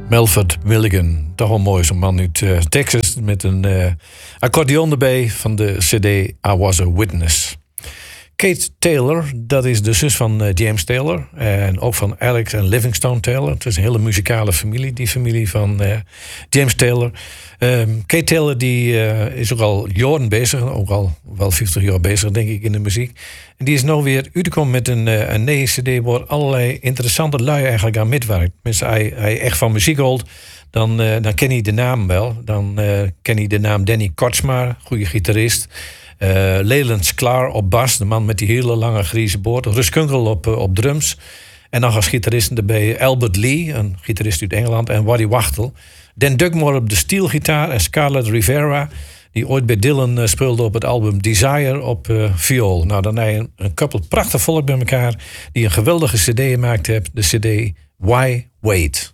Melford Milligan, toch wel mooi, zo'n man uit Texas met een accordeon erbij van de CD I Was a Witness. Kate Taylor, dat is de zus van James Taylor en ook van Alex en Livingstone Taylor. Het is een hele muzikale familie, die familie van James Taylor. Kate Taylor die, is ook al jaren bezig, ook al wel 50 jaar bezig denk ik in de muziek. En die is nou weer uitgekomen met een nieuwe CD waar allerlei interessante lui eigenlijk aan meewerkt. Als hij echt van muziek houdt, dan ken hij de naam wel. Dan ken hij de naam Danny Kortsma, goede gitarist. Leland Sklar op bas, de man met die hele lange grijze boord. Russ Kunkel op drums. En nog als gitaristen erbij Albert Lee, een gitarist uit Engeland. En Waddy Wachtel. Dan Dugmore op de steelgitaar. En Scarlett Rivera, die ooit bij Dylan speelde op het album Desire op viool. Nou, dan heb je een koppel prachtig volk bij elkaar. Die een geweldige cd gemaakt heeft. De cd Why Wait?